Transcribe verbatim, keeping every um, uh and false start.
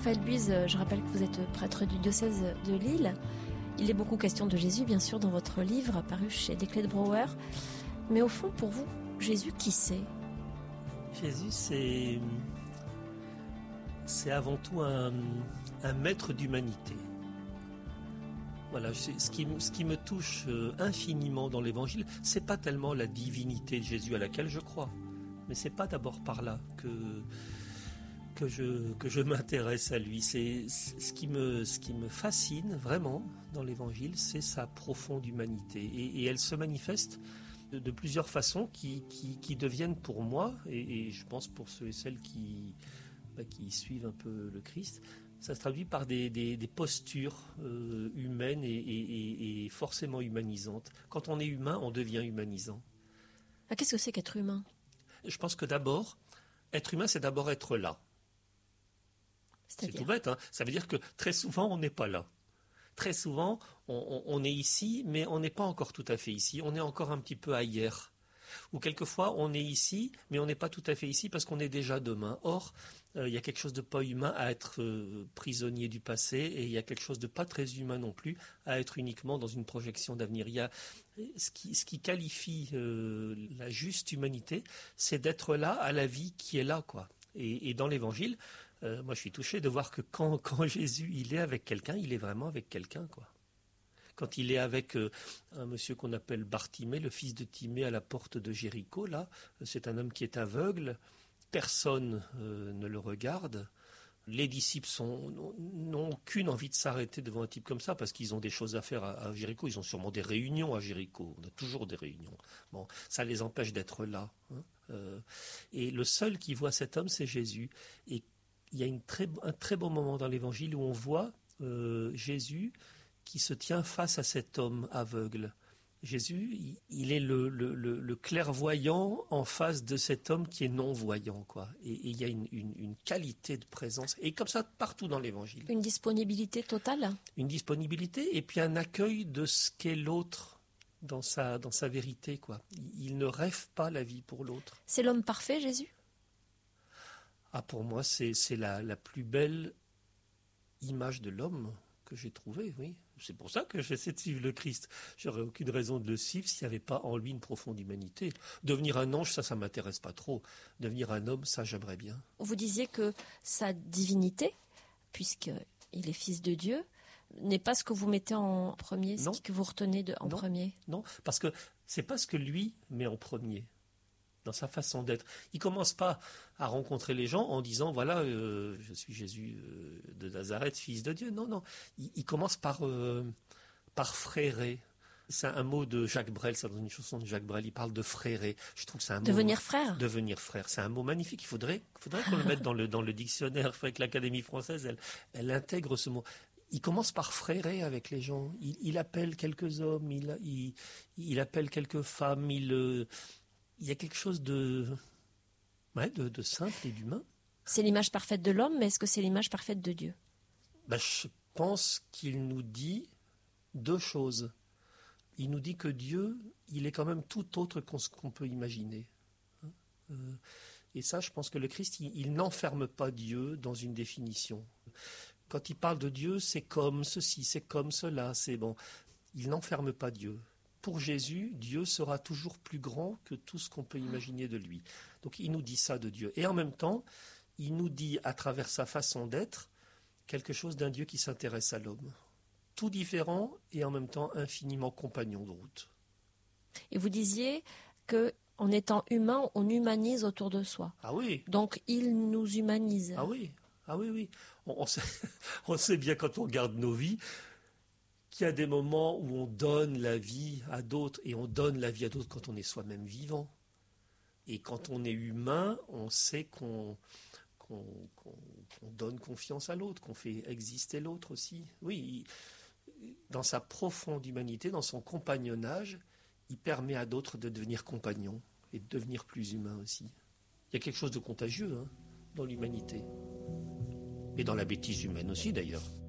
Raphaël Buise, je rappelle que vous êtes prêtre du diocèse de Lille. Il est beaucoup question de Jésus, bien sûr, dans votre livre, paru chez Desclés de Brouwer. Mais au fond, pour vous, Jésus, qui c'est ? Jésus, c'est, c'est avant tout un, un maître d'humanité. Voilà, ce qui, ce qui me touche infiniment dans l'Évangile, c'est pas tellement la divinité de Jésus à laquelle je crois, mais c'est pas d'abord par là que que je que je m'intéresse à lui. C'est ce qui me ce qui me fascine vraiment dans l'Évangile, c'est sa profonde humanité, et, et elle se manifeste de, de plusieurs façons qui, qui qui deviennent pour moi, et, et je pense pour ceux et celles qui bah, qui suivent un peu le Christ. Ça se traduit par des, des, des postures euh, humaines et, et, et forcément humanisantes. Quand on est humain, on devient humanisant. Ah, qu'est-ce que c'est qu'être humain ? Je pense que d'abord, être humain, c'est d'abord être là. C'est tout bête, hein. Ça veut dire que très souvent, on n'est pas là. Très souvent, on, on, on est ici, mais on n'est pas encore tout à fait ici. On est encore un petit peu ailleurs. Ou quelquefois, on est ici, mais on n'est pas tout à fait ici parce qu'on est déjà demain. Or, euh, il y a quelque chose de pas humain à être euh, prisonnier du passé, et il y a quelque chose de pas très humain non plus à être uniquement dans une projection d'avenir. Il y a ce qui, ce qui qualifie euh, la juste humanité, c'est d'être là à la vie qui est là, quoi. Et, et dans l'Évangile, euh, moi, je suis touché de voir que quand, quand Jésus il est avec quelqu'un, il est vraiment avec quelqu'un, quoi. Quand il est avec euh, un monsieur qu'on appelle Bartimée, le fils de Timée, à la porte de Jéricho, là, c'est un homme qui est aveugle, personne euh, ne le regarde. Les disciples sont, n'ont aucune envie de s'arrêter devant un type comme ça, parce qu'ils ont des choses à faire à, à Jéricho. Ils ont sûrement des réunions à Jéricho. On a toujours des réunions. Bon, ça les empêche d'être là. Hein. Euh, et le seul qui voit cet homme, c'est Jésus. Et il y a une très, un très beau moment dans l'Évangile où on voit euh, Jésus qui se tient face à cet homme aveugle. Jésus, il est le, le, le, le clairvoyant en face de cet homme qui est non-voyant, quoi. Et, et il y a une, une, une qualité de présence, et comme ça partout dans l'Évangile. Une disponibilité totale ? Une disponibilité, et puis un accueil de ce qu'est l'autre dans sa, dans sa vérité, quoi. Il ne rêve pas la vie pour l'autre. C'est l'homme parfait, Jésus ? Ah, pour moi, c'est, c'est la, la plus belle image de l'homme que j'ai trouvé, oui. C'est pour ça que j'essaie de suivre le Christ. J'aurais aucune raison de le suivre s'il n'y avait pas en lui une profonde humanité. Devenir un ange, ça, ça m'intéresse pas trop. Devenir un homme, ça, j'aimerais bien. Vous disiez que sa divinité, puisqu'il est fils de Dieu, n'est pas ce que vous mettez en premier, ce que vous retenez de, en non, premier. Non, parce que c'est pas ce que lui met en premier. Dans sa façon d'être. Il commence pas à rencontrer les gens en disant, voilà, euh, je suis Jésus euh, de Nazareth, fils de Dieu. Non, non. Il, il commence par, euh, par frérer. C'est un mot de Jacques Brel, c'est dans une chanson de Jacques Brel, il parle de frérer. Je trouve que c'est un Devenir mot, frère. Devenir frère. C'est un mot magnifique. Il faudrait, faudrait qu'on le mette dans le, dans le dictionnaire. Il faudrait que l'Académie française, elle, elle intègre ce mot. Il commence par frérer avec les gens. Il, il appelle quelques hommes, il, il, il appelle quelques femmes, il, euh, il y a quelque chose de, ouais, de, de simple et d'humain. C'est l'image parfaite de l'homme, mais est-ce que c'est l'image parfaite de Dieu ? Ben, je pense qu'il nous dit deux choses. Il nous dit que Dieu, il est quand même tout autre qu'on ce qu'on peut imaginer. Euh, et ça, je pense que le Christ, il, il n'enferme pas Dieu dans une définition. Quand il parle de Dieu, c'est comme ceci, c'est comme cela, c'est bon. Il n'enferme pas Dieu. Pour Jésus, Dieu sera toujours plus grand que tout ce qu'on peut imaginer de lui. Donc il nous dit ça de Dieu. Et en même temps, il nous dit à travers sa façon d'être quelque chose d'un Dieu qui s'intéresse à l'homme. Tout différent et en même temps infiniment compagnon de route. Et vous disiez qu'en étant humain, on humanise autour de soi. Ah oui. Donc il nous humanise. Ah oui, ah oui, oui. On, on, sait, on sait bien quand on regarde nos vies qu'il y a des moments où on donne la vie à d'autres, et on donne la vie à d'autres quand on est soi-même vivant. Et quand on est humain, on sait qu'on, qu'on, qu'on, qu'on donne confiance à l'autre, qu'on fait exister l'autre aussi. Oui, dans sa profonde humanité, dans son compagnonnage, il permet à d'autres de devenir compagnons et de devenir plus humains aussi. Il y a quelque chose de contagieux hein, dans l'humanité. Et dans la bêtise humaine aussi d'ailleurs.